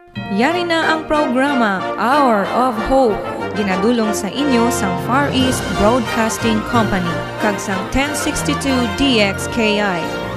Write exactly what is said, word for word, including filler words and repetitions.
Yari na ang programa Hour of Hope, ginadulong sa inyo sang Far East Broadcasting Company, kag sang ten sixty-two D X K I.